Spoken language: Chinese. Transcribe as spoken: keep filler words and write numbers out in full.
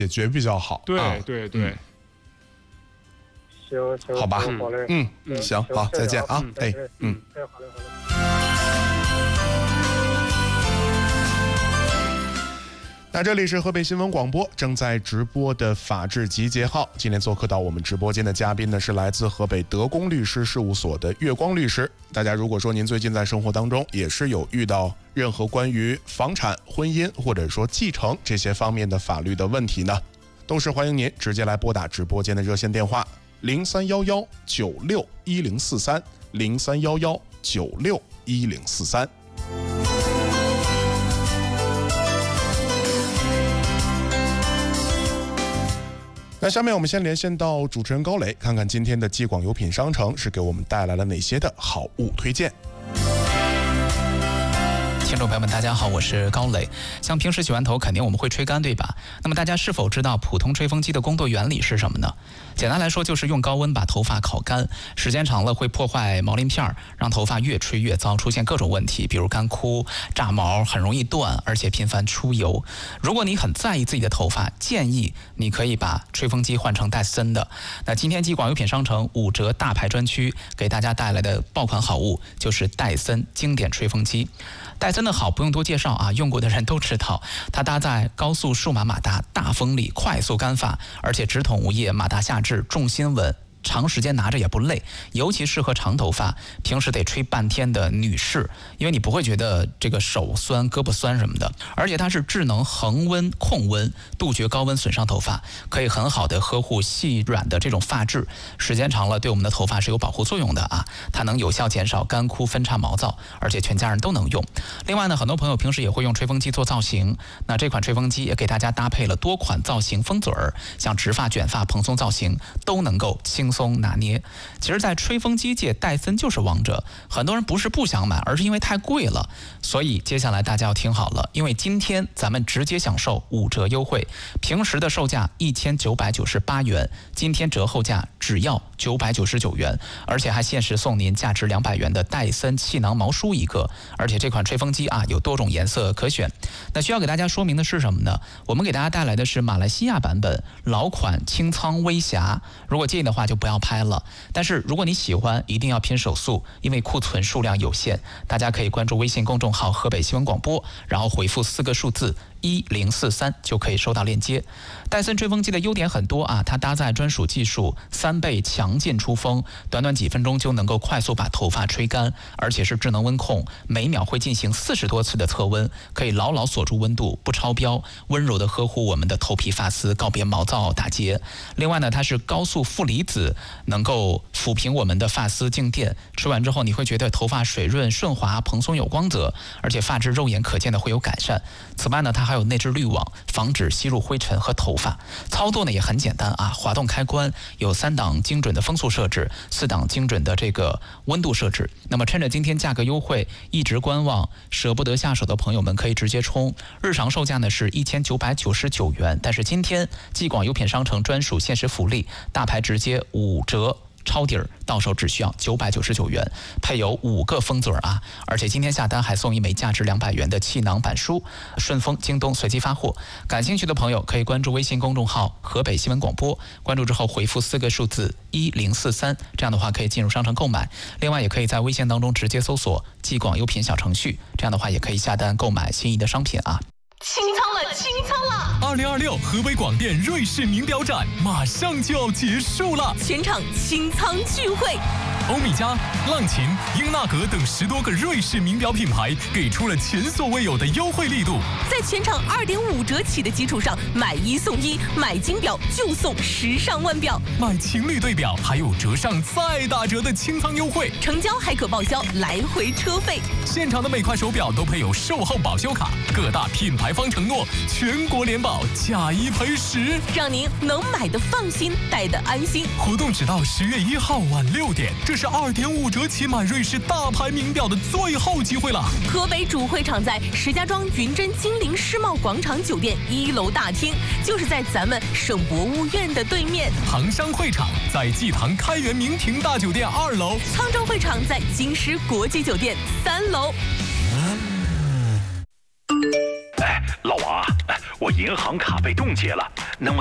解决比较好。 对、 啊、 对对。 嗯行行， 好吧， 好嘞， 嗯嗯，行，好，再见啊，哎，嗯， 哎，好嘞，好嘞。 那这里是河北新闻广播正在直播的法治集结号，今天做客到我们直播间的嘉宾呢是来自河北德公律师事务所的月光律师。大家如果说您最近在生活当中也是有遇到任何关于房产、婚姻或者说继承这些方面的法律的问题呢，都是欢迎您直接来拨打直播间的热线电话零三幺幺九六一零四三零三幺幺九六一零四三。那下面我们先连线到主持人高磊，看看今天的继广优品商城是给我们带来了哪些的好物推荐。 听众朋友们，大家好，我是高磊。像平时洗完头，肯定我们会吹干，对吧？那么大家是否知道普通吹风机的工作原理是什么呢？简单来说，就是用高温把头发烤干，时间长了会破坏毛鳞片，让头发越吹越糟，出现各种问题，比如干枯、炸毛，很容易断，而且频繁出油。如果你很在意自己的头发，建议你可以把吹风机换成戴森的。那今天继广优品商城五折大牌专区给大家带来的爆款好物就是戴森经典吹风机。戴森的好不用多介绍啊，用过的人都知道，它搭载高速数码马达，大风力，快速干发，而且直筒无叶，马达下至，重心稳，长时间拿着也不累，尤其适合长头发，平时得吹半天的女士，因为你不会觉得这个手酸、胳膊酸什么的。而且它是智能恒温控温，杜绝高温损伤头发，可以很好的呵护细软的这种发质，时间长了对我们的头发是有保护作用的啊。它能有效减少干枯、分叉、毛躁，而且全家人都能用。另外呢，很多朋友平时也会用吹风机做造型，那这款吹风机也给大家搭配了多款造型风嘴儿，像直发、卷发、蓬松造型都能够轻松拿捏。其实在吹风机界，戴森就是王者，很多人不是不想买，而是因为太贵了。所以接下来大家要听好了，因为今天咱们直接享受五折优惠，平时的售价一千九百九十八元，今天折后价只要九百九十九元，而且还限时送您价值两百元的戴森气囊毛梳一个。而且这款吹风机啊有多种颜色可选。那需要给大家说明的是什么呢？我们给大家带来的是马来西亚版本老款清仓微侠，如果介意的话就不要拍了。但是如果你喜欢，一定要拼手速，因为库存数量有限。大家可以关注微信公众号河北新闻广播，然后回复四个数字一零四三就可以收到链接。戴森吹风机的优点很多啊，它搭载专属技术，三倍强劲出风，短短几分钟就能够快速把头发吹干，而且是智能温控，每秒会进行四十多次的测温，可以牢牢锁住温度，不超标，温柔的呵护我们的头皮发丝，告别毛躁打结。另外呢，它是高速负离子，能够抚平我们的发丝静电，吹完之后你会觉得头发水润顺滑、蓬松有光泽，而且发质肉眼可见的会有改善。此外呢，它还有内置滤网，防止吸入灰尘和头发。操作呢也很简单啊，滑动开关，有三档精准的风速设置，四档精准的这个温度设置。那么趁着今天价格优惠，一直观望舍不得下手的朋友们可以直接冲。日常售价呢是一千九百九十九元，但是今天继广优品商城专属限时福利，大牌直接五折。抄底儿，到手只需要九百九十九元，配有五个风嘴啊！而且今天下单还送一枚价值两百元的气囊板书，顺丰、京东随机发货。感兴趣的朋友可以关注微信公众号河北新闻广播，关注之后回复四个数字一零四三，这样的话可以进入商城购买。另外也可以在微信当中直接搜索继广优品小程序，这样的话也可以下单购买心仪的商品啊。 清仓了，清仓了！ 二零二六河北广电瑞士名表展马上就要结束了， 全场清仓聚会， 欧米茄、浪琴、英纳格等十多个瑞士名表品牌给出了前所未有的优惠力度， 在全场二点五折起的基础上，买一送一，买金表就送时尚腕表， 买情侣对表还有折上再打折的清仓优惠， 成交还可报销来回车费。 现场的每块手表都配有售后保修卡，各大品牌方承诺全国联保，假一赔十， 让您能买的放心，戴的安心。 活动直到十月一号晚六点，这是二点五折起买瑞士大牌名表的最后机会了。 河北主会场在石家庄云臻金陵世贸广场酒店一楼大厅，就是在咱们省博物院的对面。 杭商会场在济塘开元明庭大酒店二楼， 沧州会场在京师国际酒店三楼。 哎，老王，我一银行卡被冻结了，那么